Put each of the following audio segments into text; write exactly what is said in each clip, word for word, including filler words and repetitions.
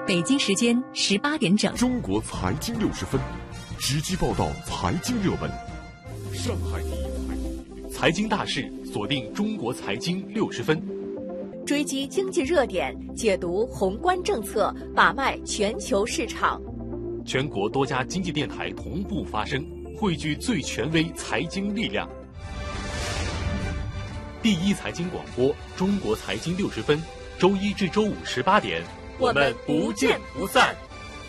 北京时间十八点整， 中国财经六十分，直击报道财经热门。上海第一财经大事，锁定中国财经六十分， 追击经济热点，解读宏观政策，把脉全球市场。 全国多家经济电台同步发声，汇聚最权威财经力量。第一财经广播，中国财经六十分，周一至周五十八点， 我们不见不散。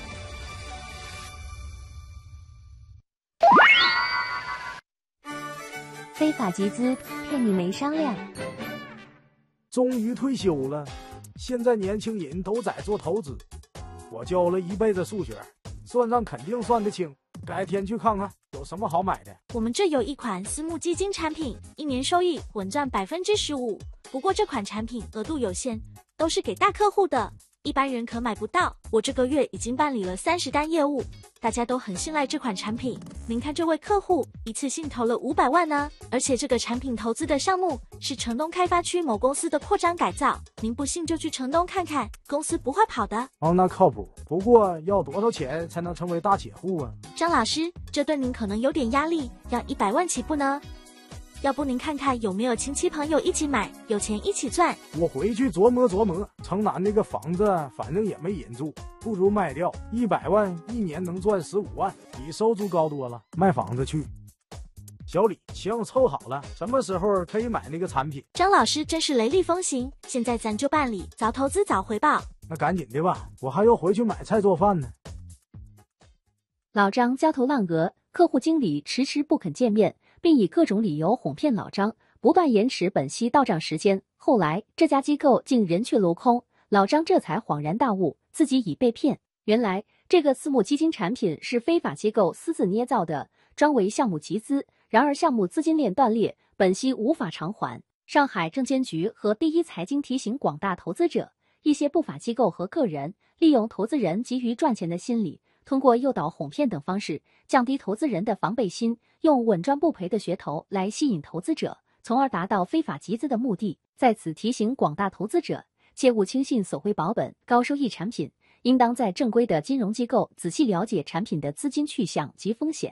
非法集资骗你没商量。 终于退休了，现在年轻人都在做投资。我教了一辈子数学，算账肯定算得清。改天去看看有什么好买的。 我们这有一款私募基金产品，一年收益稳赚百分之十五。不过这款产品额度有限，都是给大客户的，一般人可买不到。我这个月已经办理了三十单业务，大家都很信赖这款产品。您看这位客户一次性投了五百万呢，而且这个产品投资的项目是城东开发区某公司的扩张改造。您不信就去城东看看，公司不会跑的。 哦，那靠谱。不过要多少钱才能成为大铁户啊？ 张老师，这对您可能有点压力，要一百万起步呢。要不您看看有没有亲戚朋友一起买，有钱一起赚。 我回去琢磨琢磨，城南那个房子反正也没人住，不如卖掉。一百万一年能赚十五万，比收租高多了。卖房子去。小李，行，凑好了，什么时候可以买那个产品？ 张老师真是雷厉风行，现在咱就办理，早投资早回报。 那赶紧的吧，我还要回去买菜做饭呢。 老张焦头烂额，客户经理迟迟不肯见面，并以各种理由哄骗老张，不断延迟本息到账时间。后来这家机构竟人去楼空，老张这才恍然大悟，自己已被骗。原来这个私募基金产品是非法机构私自捏造的，专为项目集资。然而项目资金链断裂，本息无法偿还。上海证监局和第一财经提醒广大投资者，一些不法机构和个人利用投资人急于赚钱的心理，通过诱导、哄骗等方式，降低投资人的防备心，用稳赚不赔的噱头来吸引投资者，从而达到非法集资的目的。在此提醒广大投资者，切勿轻信索回保本、高收益产品，应当在正规的金融机构仔细了解产品的资金去向及风险。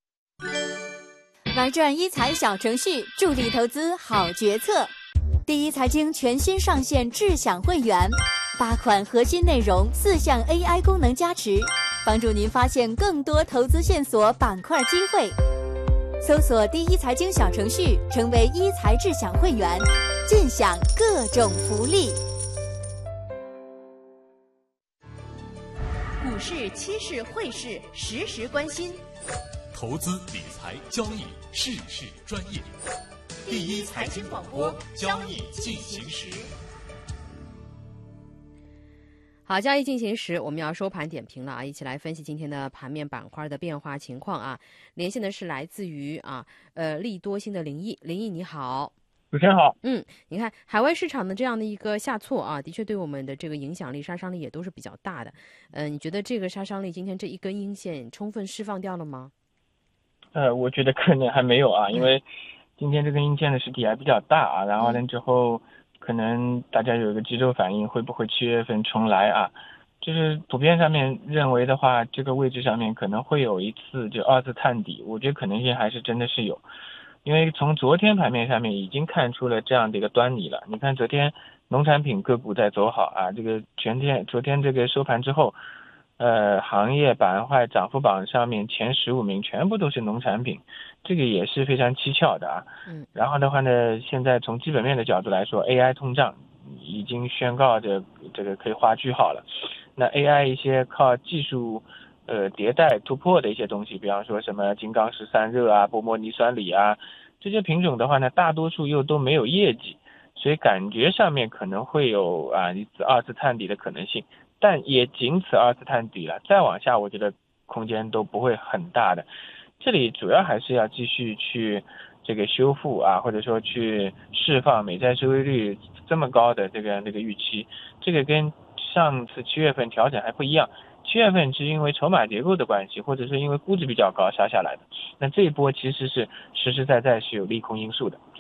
玩转一财小程序，助力投资好决策。第一财经全新上线智享会员，八款核心内容，四项 A I 功能加持，帮助您发现更多投资线索、板块机会。搜索第一财经小程序，成为一财智享会员，尽享各种福利。 股市、期市、汇市，实时关心。 投资理财交易，事事专业。第一财经广播，交易进行时。 好，交易进行时，我们要收盘点评了啊，一起来分析今天的盘面板块的变化情况啊。连线的是来自于啊呃利多星的林毅，林毅你好。 主持人好。 嗯，你看海外市场的这样的一个下挫啊，的确对我们的这个影响力、杀伤力也都是比较大的。嗯、呃，你觉得这个杀伤力今天这一根阴线充分释放掉了吗？ 呃，我觉得可能还没有啊，因为今天这个阴线的实体还比较大啊，然后呢之后可能大家有一个急骤反应，会不会七月份重来啊？就是普遍上面认为的话，这个位置上面可能会有一次就二次探底，我觉得可能性还是真的是有，因为从昨天盘面上面已经看出了这样的一个端倪了。你看昨天农产品个股在走好啊，这个全天昨天这个收盘之后。呃，行业板块涨幅榜上面前十五名全部都是农产品，这个也是非常蹊跷的啊。 嗯。然后的话呢，现在从基本面的角度来说 ，A I 通胀已经宣告着这个可以画句号了。那 A I 一些靠技术呃迭代突破的一些东西，比方说什么金刚石散热啊、波莫尼酸锂啊，这些品种的话呢，大多数又都没有业绩，所以感觉上面可能会有啊一次二次探底的可能性。但也仅此二次探底了，再往下我觉得空间都不会很大的。这里主要还是要继续去这个修复啊，或者说去释放美债收益率这么高的这个这个预期，这个跟上次七月份调整还不一样。七月份是因为筹码结构的关系，或者是因为估值比较高杀下来的，那这一波其实是实实在在是有利空因素的。主持人。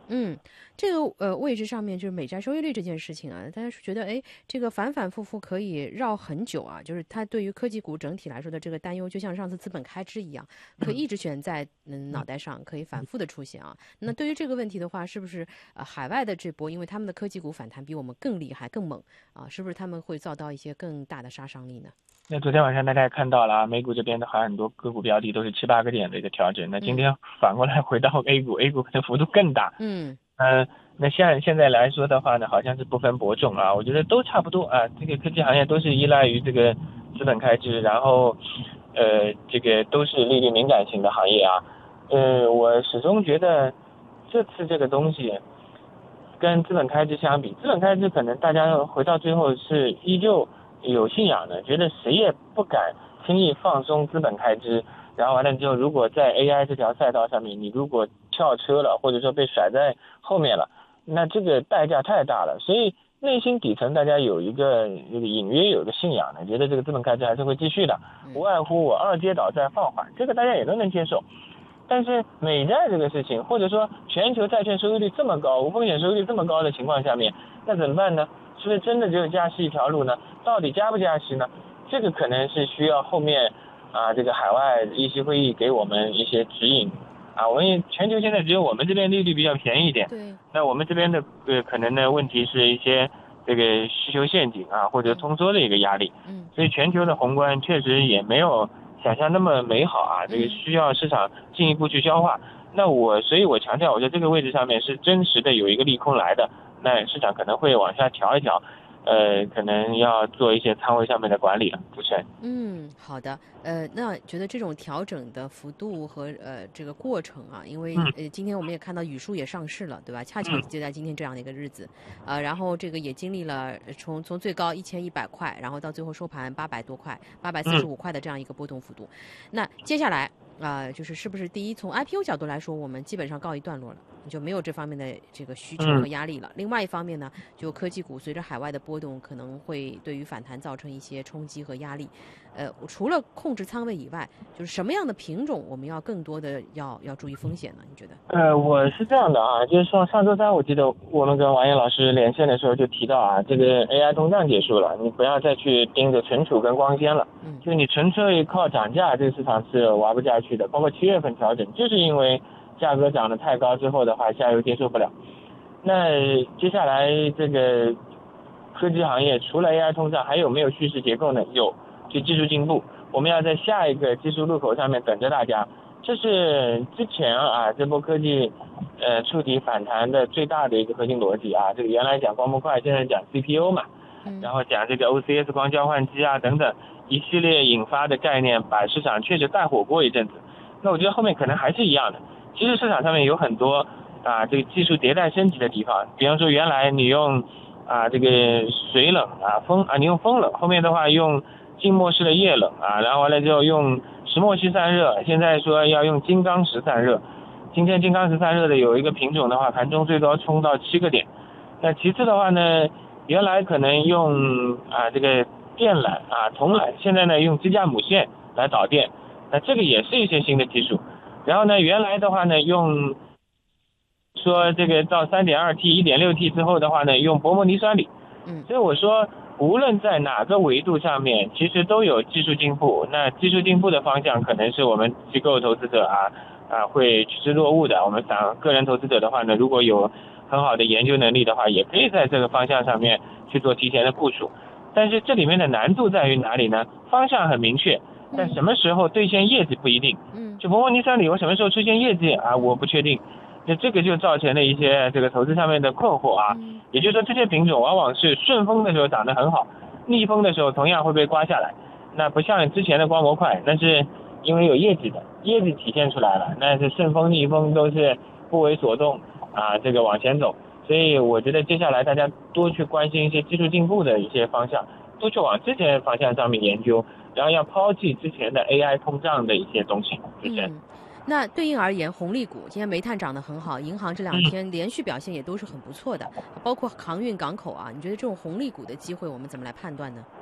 嗯，这个呃位置上面就是美债收益率这件事情啊，大家觉得哎，这个反反复复可以绕很久啊，就是它对于科技股整体来说的这个担忧，就像上次资本开支一样，可以一直悬在嗯脑袋上，可以反复的出现啊。那对于这个问题的话，是不是呃海外的这波，因为他们的科技股反弹比我们更厉害、更猛啊，是不是他们会遭到一些更大的杀伤力呢？ 那昨天晚上大家也看到了，美股这边的话，很多个股标的都是七八个点的一个调整。那今天反过来回到 A 股、嗯、，A 股可能幅度更大。 嗯。 呃，那像现在来说的话呢，好像是不分伯仲啊，我觉得都差不多啊。这个科技行业都是依赖于这个资本开支，然后呃，这个都是利率敏感型的行业啊。呃，我始终觉得这次这个东西跟资本开支相比，资本开支可能大家回到最后是依旧有信仰的，觉得谁也不敢轻易放松资本开支，然后完了之后，如果在 A I 这条赛道上面，你如果跳车了，或者说被甩在后面了，那这个代价太大了。所以内心底层大家有一个隐约有一个信仰的，觉得这个资本开支还是会继续的，无外乎我二阶倒再放缓，这个大家也都能接受。但是美债这个事情，或者说全球债券收益率这么高，无风险收益率这么高的情况下面，那怎么办呢？是不是真的只有加息一条路呢？到底加不加息呢？这个可能是需要后面啊这个海外议息会议给我们一些指引啊。我们全球现在只有我们这边利率比较便宜一点， 对， 那我们这边的呃可能的问题是一些这个需求陷阱啊，或者通缩的一个压力。 嗯， 所以全球的宏观确实也没有想象那么美好啊，这个需要市场进一步去消化。那我所以我强调，我在这个位置上面是真实的有一个利空来的，那市场可能会往下调一调，呃，可能要做一些仓位上面的管理了。主持人， 嗯，好的，呃，那觉得这种调整的幅度和呃这个过程啊，因为呃今天我们也看到语数也上市了，对吧？恰巧就在今天这样的一个日子，呃，然后这个也经历了从从最高一千一百块，然后到最后收盘八百多块，八百四十五块的这样一个波动幅度。那接下来啊、呃，就是是不是第一从 I P O 角度来说，我们基本上告一段落了，就没有这方面的这个需求和压力了。另外一方面呢，就科技股随着海外的波动，可能会对于反弹造成一些冲击和压力。呃，除了控制仓位以外，就是什么样的品种我们要更多的要要注意风险呢？你觉得？ 呃，我是这样的啊，就是说上周三我记得我们跟王岩老师连线的时候就提到啊，这个 A I 通胀结束了，你不要再去盯着存储跟光纤了，嗯，就你纯粹靠涨价，这个市场是玩不下去的。包括七月份调整，就是因为价格涨得太高之后的话，下游接受不了。那接下来这个科技行业除了 A I 通胀，还有没有叙事结构呢？有。就技术进步，我们要在下一个技术路口上面等着大家。这是之前啊这波科技呃触底反弹的最大的一个核心逻辑啊。这个原来讲光模块，现在讲 C P U 嘛，然后讲这个 O C S 光交换机啊等等一系列引发的概念，把市场确实带火过一阵子。那我觉得后面可能还是一样的。其实市场上面有很多啊这个技术迭代升级的地方，比方说原来你用啊这个水冷啊风啊你用风冷，后面的话用静默式的液冷啊，然后完了之后用石墨烯散热，现在说要用金刚石散热。今天金刚石散热的有一个品种的话，盘中最高冲到七个点。那其次的话呢，原来可能用啊这个电缆啊铜缆，现在呢用支架母线来导电，那这个也是一些新的技术。然后呢，原来的话呢用说这个到 三点二 T、一点六 T 之后的话呢，用薄膜泥酸锂。嗯，所以我说，无论在哪个维度上面，其实都有技术进步。那技术进步的方向，可能是我们机构投资者啊啊会趋之若鹜的。我们想个人投资者的话呢，如果有很好的研究能力的话，也可以在这个方向上面去做提前的部署。但是这里面的难度在于哪里呢？方向很明确，但什么时候兑现业绩不一定。嗯，就薄膜泥酸锂，我什么时候出现业绩啊？我不确定。那这个就造成了一些这个投资上面的困惑啊，也就是说这些品种往往是顺风的时候涨得很好，逆风的时候同样会被刮下来。那不像之前的光模块，那是因为有业绩的，业绩体现出来了，那是顺风逆风都是不为所动啊，这个往前走。所以我觉得接下来大家多去关心一些技术进步的一些方向，多去往之前的方向上面研究，然后要抛弃之前的 A I 通胀的一些东西，就是。 嗯，那对应而言，红利股今天煤炭涨得很好，银行这两天连续表现也都是很不错的，包括航运、港口啊。你觉得这种红利股的机会，我们怎么来判断呢？